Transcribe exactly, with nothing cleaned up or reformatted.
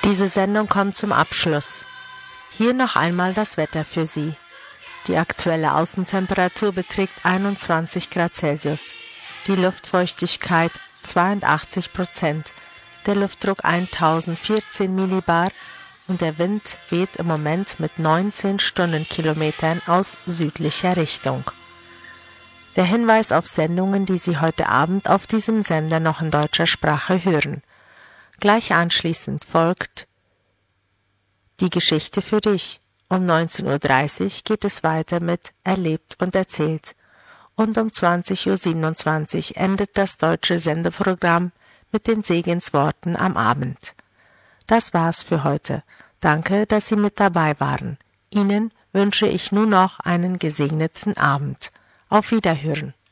Diese Sendung kommt zum Abschluss. Hier noch einmal das Wetter für Sie. Die aktuelle Außentemperatur beträgt einundzwanzig Grad Celsius. Die Luftfeuchtigkeit zweiundachtzig Prozent, der Luftdruck eintausendvierzehn Millibar und der Wind weht im Moment mit neunzehn Stundenkilometern aus südlicher Richtung. Der Hinweis auf Sendungen, die Sie heute Abend auf diesem Sender noch in deutscher Sprache hören. Gleich anschließend folgt die Geschichte für dich. Um neunzehn Uhr dreißig geht es weiter mit Erlebt und Erzählt. Und um zwanzig Uhr siebenundzwanzig endet das deutsche Sendeprogramm mit den Segensworten am Abend. Das war's für heute. Danke, dass Sie mit dabei waren. Ihnen wünsche ich nun noch einen gesegneten Abend. Auf Wiederhören.